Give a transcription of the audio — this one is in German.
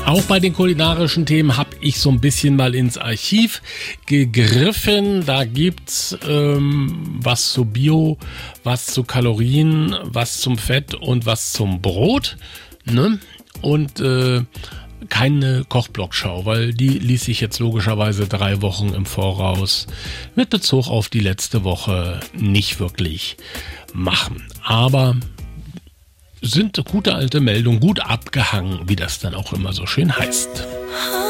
Auch bei den kulinarischen Themen habe ich so ein bisschen mal ins Archiv gegriffen. Da gibt's was zu Bio, was zu Kalorien, was zum Fett und was zum Brot. Ne? Und keine Kochblockschau, weil die ließ ich jetzt logischerweise 3 Wochen im Voraus mit Bezug auf die letzte Woche nicht wirklich machen. Aber sind gute alte Meldungen, gut abgehangen, wie das dann auch immer so schön heißt.